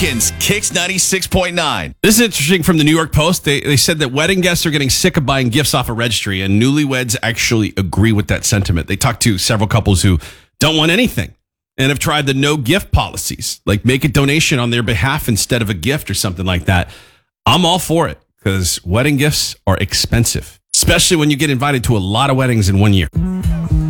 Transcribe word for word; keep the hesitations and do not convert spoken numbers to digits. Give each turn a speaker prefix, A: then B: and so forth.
A: weekends, Kicks ninety-six point nine.
B: This is interesting from the New York Post. They, they said that wedding guests are getting sick of buying gifts off a registry, and newlyweds actually agree with that sentiment. They talked to several couples who don't want anything and have tried the no gift policies, like make a donation on their behalf instead of a gift or something like that. I'm all for it because wedding gifts are expensive, especially when you get invited to a lot of weddings in one year.